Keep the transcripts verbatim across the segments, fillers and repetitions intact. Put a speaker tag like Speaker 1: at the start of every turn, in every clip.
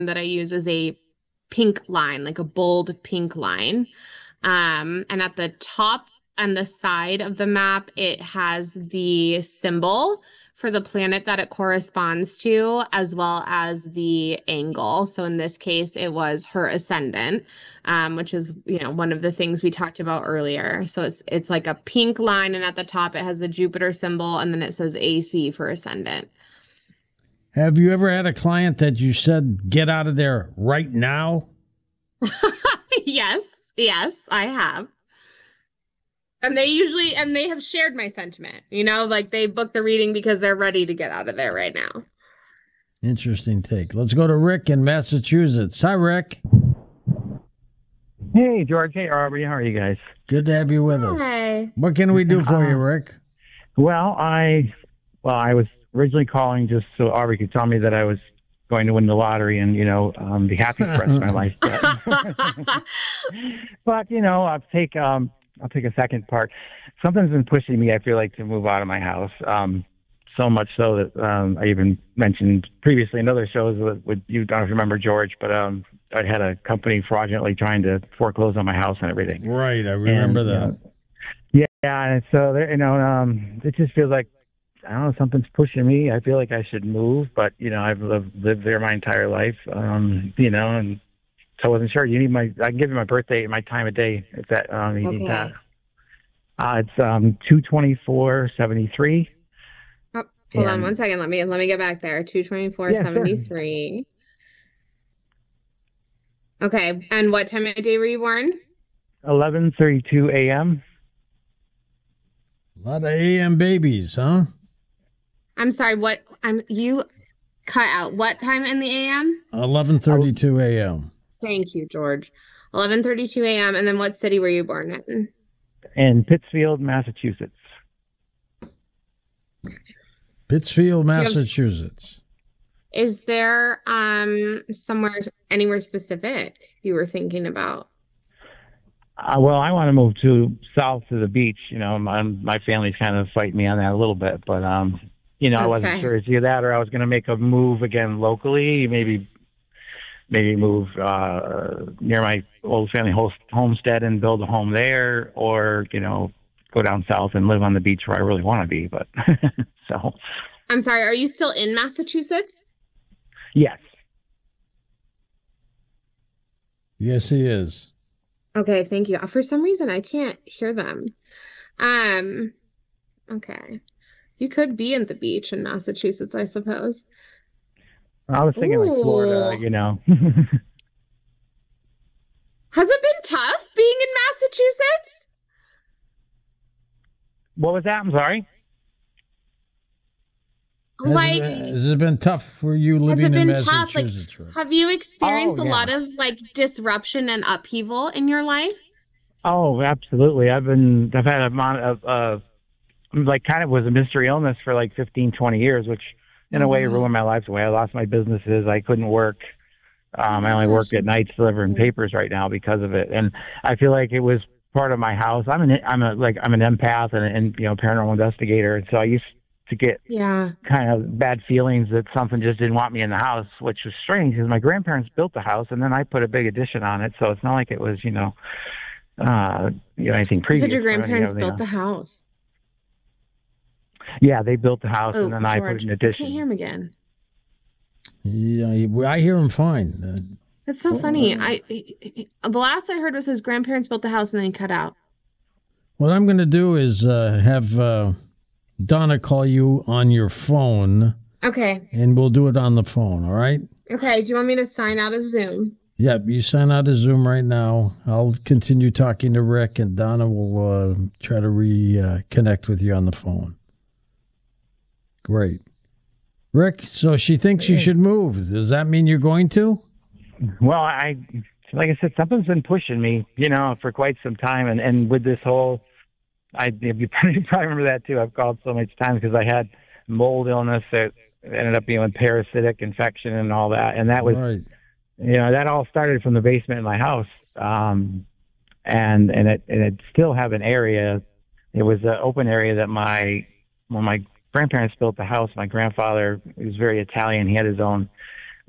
Speaker 1: that I use is a pink line, like a bold pink line. Um, and at the top and the side of the map, it has the symbol for the planet that it corresponds to, as well as the angle. So in this case, it was her ascendant, um, which is, you know, one of the things we talked about earlier. So it's it's like a pink line, and at the top it has the Jupiter symbol, and then it says A C for ascendant.
Speaker 2: Have you ever had a client that you said, get out of there right now?
Speaker 1: Yes, yes, I have. And they usually, and they have shared my sentiment, you know, like they booked the reading because they're ready to get out of there right now.
Speaker 2: Interesting take. Let's go to Rick in Massachusetts. Hi, Rick.
Speaker 3: Hey, George. Hey, Aubrey. How are you guys?
Speaker 2: Good to have you with
Speaker 1: Hi.
Speaker 2: us. What can we do for uh, you, Rick?
Speaker 3: Well, I, well, I was originally calling just so Aubrey could tell me that I was going to win the lottery and, you know, um, be happy for the rest of my life. But, but you know, I'll take, um, I'll take a second part. Something's been pushing me, I feel like, to move out of my house. Um, so much so that um, I even mentioned previously in other shows with, with you, don't know if you remember George, but um, I had a company fraudulently trying to foreclose on my house and everything.
Speaker 2: Right, I remember
Speaker 3: and,
Speaker 2: that.
Speaker 3: Uh, yeah, and so there, you know, um, it just feels like, I don't know, something's pushing me. I feel like I should move, but you know, I've lived, lived there my entire life. Um, you know, and so I wasn't sure. You need my, I can give you my birthday and my time of day if that, um, you
Speaker 1: Okay.
Speaker 3: need that. Uh, it's um two twenty four seventy three.
Speaker 1: Oh, hold on one second. Let me let me get back there. two twenty-four seventy-three. Yeah, sure. Okay. And what time of day were you born?
Speaker 3: eleven thirty-two a.m.
Speaker 2: A lot of A M babies, huh?
Speaker 1: I'm sorry, what I'm you cut out. What time in the A M?
Speaker 2: eleven thirty-two a.m.
Speaker 1: Thank you, George. eleven thirty-two a.m. And then what city were you born in?
Speaker 3: In Pittsfield, Massachusetts.
Speaker 2: Pittsfield, Massachusetts.
Speaker 1: Is there um somewhere anywhere specific you were thinking about?
Speaker 3: Uh, well, I want to move to south to the beach. You know, my my family's kind of fighting me on that a little bit, but um, you know, I wasn't
Speaker 1: Okay.
Speaker 3: sure it's either that or I was going to make a move again locally. Maybe, maybe move uh, near my old family host, homestead and build a home there, or you know, go down south and live on the beach where I really want to be. But so,
Speaker 1: I'm sorry, are you still in Massachusetts?
Speaker 3: yes,
Speaker 2: Yes, he is.
Speaker 1: Okay, thank you. For some reason, I can't hear them. Um, okay. You could be in the beach in Massachusetts, I suppose.
Speaker 3: I was thinking like Florida.
Speaker 1: Ooh.
Speaker 3: You know.
Speaker 1: Has it been tough being in Massachusetts?
Speaker 3: What was that? I'm sorry.
Speaker 2: Has,
Speaker 1: Like,
Speaker 2: it, been- has it been tough for you
Speaker 1: has
Speaker 2: living
Speaker 1: it
Speaker 2: in
Speaker 1: been tough? Like,
Speaker 2: Massachusetts? Rick?
Speaker 1: have you experienced
Speaker 3: Oh,
Speaker 1: a
Speaker 3: yeah.
Speaker 1: lot of like disruption and upheaval in your life?
Speaker 3: Oh, absolutely. I've been, I've had a mon of, uh, like kind of was a mystery illness for like fifteen, twenty years, which in a way
Speaker 1: Wow.
Speaker 3: ruined my life away. I lost my businesses. I couldn't work. Um, I only
Speaker 1: Gosh,
Speaker 3: work at
Speaker 1: I'm
Speaker 3: nights
Speaker 1: so
Speaker 3: delivering
Speaker 1: sorry.
Speaker 3: papers right now because of it. And I feel like it was part of my house. I'm an, I'm a, like, I'm an empath and, and, you know, paranormal investigator. And so I used to get
Speaker 1: Yeah.
Speaker 3: kind of bad feelings that something just didn't want me in the house, which was strange because my grandparents built the house and then I put a big addition on it. So it's not like it was, you know, uh, you know, anything
Speaker 1: You
Speaker 3: previous.
Speaker 1: said your
Speaker 3: from any
Speaker 1: grandparents
Speaker 3: of the,
Speaker 1: built
Speaker 3: uh,
Speaker 1: the house.
Speaker 3: Yeah, they built the house
Speaker 1: Oh,
Speaker 3: and then I put
Speaker 1: George,
Speaker 3: an
Speaker 1: I can't hear
Speaker 3: addition.
Speaker 1: him again.
Speaker 2: Yeah, I hear him fine. Uh,
Speaker 1: That's so funny. I the last I heard was his grandparents built the house and then he cut out.
Speaker 2: What I'm going to do is uh, have uh, Donna call you on your phone,
Speaker 1: Okay.
Speaker 2: and we'll do it on the phone, all right?
Speaker 1: Okay. Do you want me to sign out of Zoom?
Speaker 2: Yeah, you sign out of Zoom right now. I'll continue talking to Rick, and Donna will uh, try to reconnect with you on the phone. Great. Rick, so she thinks you should move. Does that mean you're going to?
Speaker 3: Well, I, like I said, something's been pushing me, you know, for quite some time. And, and with this whole, I, you probably remember that too. I've called so much times because I had mold illness that ended up being parasitic infection and all that. And that was,
Speaker 2: Right.
Speaker 3: you know, that all started from the basement in my house. Um, and, and it, and it still have an area. It was an open area that my, when my grandparents built the house, my grandfather, he was very Italian. He had his own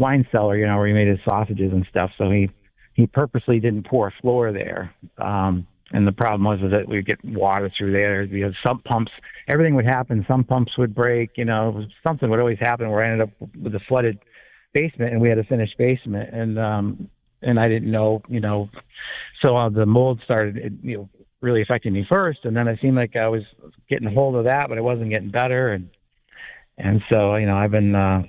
Speaker 3: wine cellar, you know, where he made his sausages and stuff. So he he purposely didn't pour floor there. Um, and the problem was, was that we'd get water through there. We had sump pumps. Everything would happen. Some pumps would break. You know, it was, something would always happen where I ended up with a flooded basement, and we had a finished basement. And um, and I didn't know, you know, so uh, the mold started, you know, really affecting me first. And then it seemed like I was getting a hold of that, but it wasn't getting better. And and so, you know, I've been uh,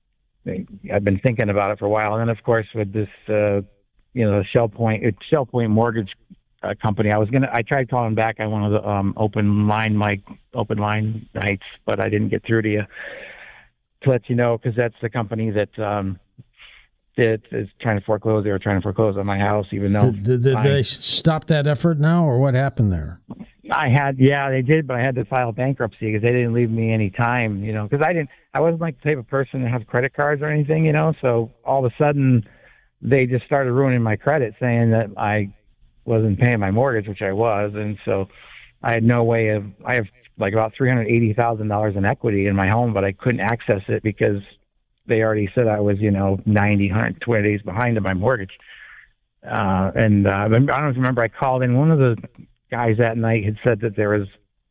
Speaker 3: I've been thinking about it for a while. And then, of course, with this, uh, you know, Shell Point, Shell Point Mortgage uh, Company, I was gonna, I tried calling back on one of the um, open line mic, open line nights, but I didn't get through to you to let you know, because that's the company that um, that is trying to foreclose. They were trying to foreclose on my house, even though
Speaker 2: did, did, did
Speaker 3: I,
Speaker 2: they stop that effort now, or what happened there?
Speaker 3: I had, yeah, they did, but I had to file bankruptcy because they didn't leave me any time, you know, because I didn't, I wasn't like the type of person to have credit cards or anything, you know, so all of a sudden they just started ruining my credit, saying that I wasn't paying my mortgage, which I was, and so I had no way of, I have like about three hundred eighty thousand dollars in equity in my home, but I couldn't access it because they already said I was, you know, ninety, one hundred twenty days behind on my mortgage. Uh, and uh, I don't remember, I called in, one of the guys that night had said that there was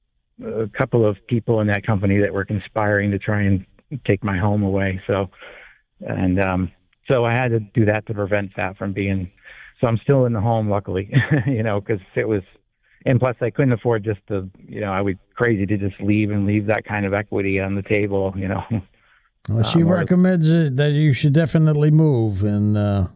Speaker 3: a couple of people in that company that were conspiring to try and take my home away. So, and um, so I had to do that to prevent that from being, so I'm still in the home, luckily, you know, because it was, and plus I couldn't afford just to, you know, I was crazy to just leave and leave that kind of equity on the table, you know.
Speaker 2: Well, she
Speaker 3: um,
Speaker 2: recommends it, that you should definitely move and uh,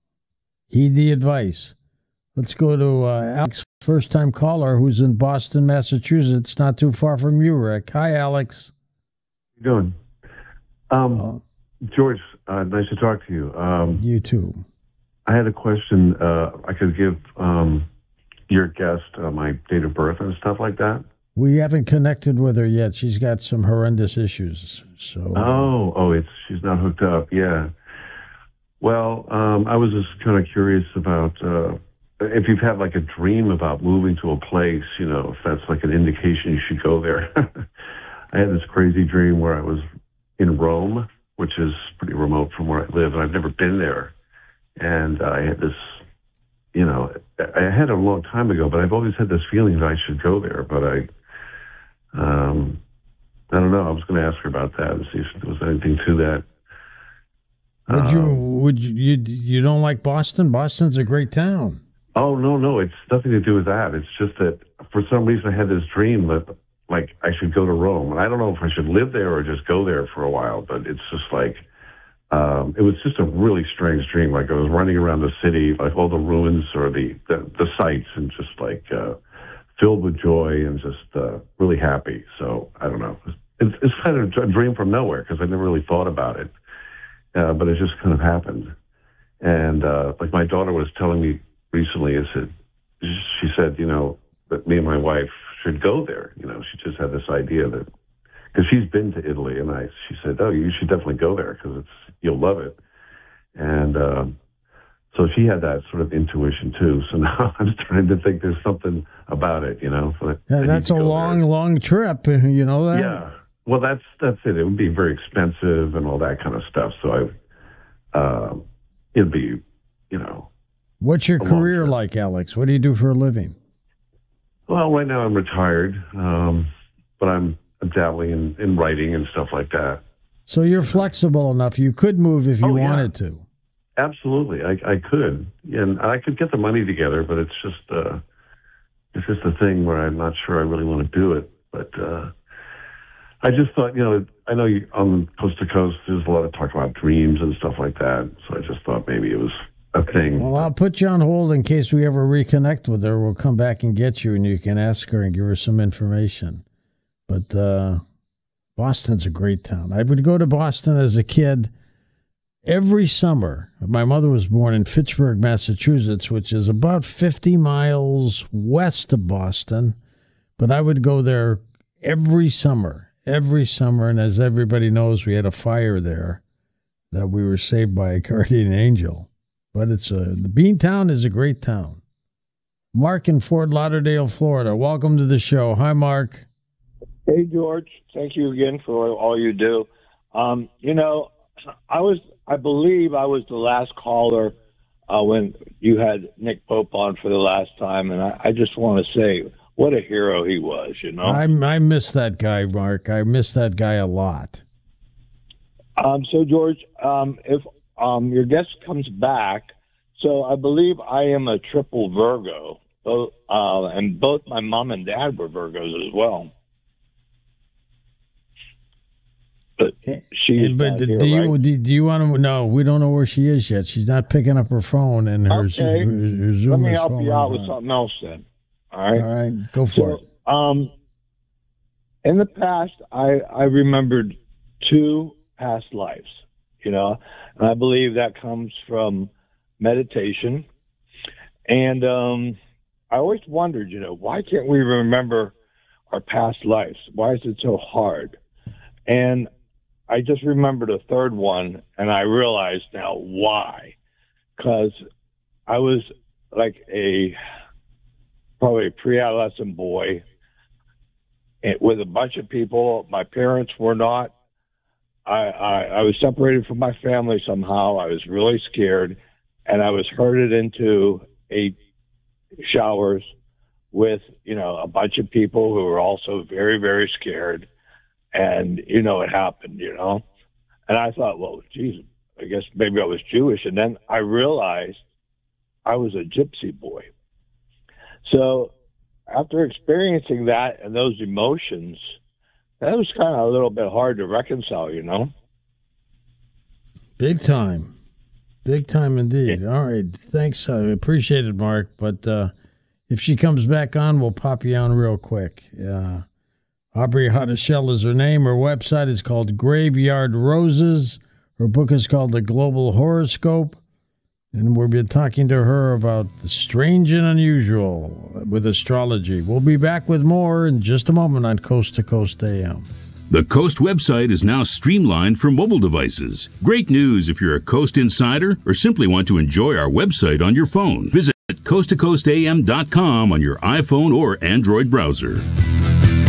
Speaker 2: heed the advice. Let's go to uh, Alex, first-time caller, who's in Boston, Massachusetts, not too far from you, Rick. Hi, Alex.
Speaker 4: How you doing? Um,
Speaker 2: uh,
Speaker 4: George, uh, nice to talk to you. Um,
Speaker 2: you too.
Speaker 4: I had a question. Uh, I could give um, your guest uh, my date of birth and stuff like that.
Speaker 2: We haven't connected with her yet. She's got some horrendous issues. So.
Speaker 4: Oh, oh, it's she's not hooked up. Yeah. Well, um, I was just kind of curious about uh, if you've had like a dream about moving to a place. You know, if that's like an indication you should go there. I had this crazy dream where I was in Rome, which is pretty remote from where I live, and I've never been there. And I had this, you know, I had it a long time ago, but I've always had this feeling that I should go there. But I, um, I don't know. I was going to ask her about that and see if there was anything to that.
Speaker 2: Would you?
Speaker 4: Um,
Speaker 2: Would you? You, you don't like Boston? Boston's a great town.
Speaker 4: Oh no, no, it's nothing to do with that. It's just that for some reason I had this dream that like I should go to Rome, and I don't know if I should live there or just go there for a while. But it's just like. Um, it was just a really strange dream. Like I was running around the city, like all the ruins or the, the, the sights, and just like uh, filled with joy and just uh, really happy. So I don't know. It's, it's kind of a dream from nowhere because I never really thought about it, uh, but it just kind of happened. And uh, like my daughter was telling me recently, is that she said, you know, that me and my wife should go there. You know, she just had this idea that. Because she's been to Italy, and I, she said, "Oh, you should definitely go there because it's you'll love it." And um, so she had that sort of intuition too. So now I'm starting to think there's something about it, you know. So
Speaker 2: yeah, that's a long, there. long trip. You know that?
Speaker 4: Yeah. Well, that's that's it. It would be very expensive and all that kind of stuff. So I, uh, it'd be, you know.
Speaker 2: What's your career like, Alex? What do you do for a living?
Speaker 4: Well, right now I'm retired, um, but I'm. dabbling in, in writing and stuff like that.
Speaker 2: So you're flexible enough. You could move if you
Speaker 4: oh, yeah.
Speaker 2: wanted to.
Speaker 4: Absolutely. I, I could. And I could get the money together, but it's just uh, it's just a thing where I'm not sure I really want to do it. But uh, I just thought, you know, I know you, on Coast to Coast, there's a lot of talk about dreams and stuff like that. So I just thought maybe it was a thing.
Speaker 2: Well, I'll put you on hold in case we ever reconnect with her. We'll come back and get you, and you can ask her and give her some information. But uh, Boston's a great town. I would go to Boston as a kid every summer. My mother was born in Fitchburg, Massachusetts, which is about fifty miles west of Boston. But I would go there every summer, every summer. And as everybody knows, we had a fire there that we were saved by a guardian angel. But it's a, the Beantown is a great town. Mark in Fort Lauderdale, Florida. Welcome to the show. Hi, Mark.
Speaker 5: Hey, George. Thank you again for all you do. Um, you know, I was I believe I was the last caller uh, when you had Nick Pope on for the last time, and I, I just want to say what a hero he was, you know?
Speaker 2: I, I miss that guy, Mark. I miss that guy a lot.
Speaker 5: Um, so, George, um, if um, your guest comes back, so I believe I am a triple Virgo, both, uh, and both my mom and dad were Virgos as well. But she's
Speaker 2: but
Speaker 5: not
Speaker 2: do,
Speaker 5: here,
Speaker 2: do you
Speaker 5: right?
Speaker 2: do, do you want to? No, we don't know where she is yet. She's not picking up her phone, and her,
Speaker 5: Okay.
Speaker 2: her, her Zoom
Speaker 5: Let me
Speaker 2: is
Speaker 5: help
Speaker 2: falling
Speaker 5: you out with
Speaker 2: down.
Speaker 5: something else then. All right.
Speaker 2: All right, go for it.
Speaker 5: So, um, in the past, I, I remembered two past lives, you know, and I believe that comes from meditation. And um, I always wondered, you know, why can't we remember our past lives? Why is it so hard? And I just remembered a third one, and I realized now why. Because I was like a probably a pre-adolescent boy with a bunch of people. My parents were not. I, I, I was separated from my family somehow. I was really scared, and I was herded into a showers with, you know, a bunch of people who were also very, very scared. And, you know, it happened, you know. And I thought, well, geez, I guess maybe I was Jewish. And then I realized I was a gypsy boy. So after experiencing that and those emotions, that was kind of a little bit hard to reconcile, you know.
Speaker 2: Big time. Big time indeed. Yeah. All right. Thanks. I appreciate it, Mark. But uh, if she comes back on, we'll pop you on real quick. Uh, Aubrey Hotteshell is her name. Her website is called Graveyard Roses. Her book is called The Global Horoscope. And we'll be talking to her about the strange and unusual with astrology. We'll be back with more in just a moment on Coast to Coast A M.
Speaker 6: The Coast website is now streamlined for mobile devices. Great news if you're a Coast insider or simply want to enjoy our website on your phone. Visit coast to coast a m dot com on your iPhone or Android browser.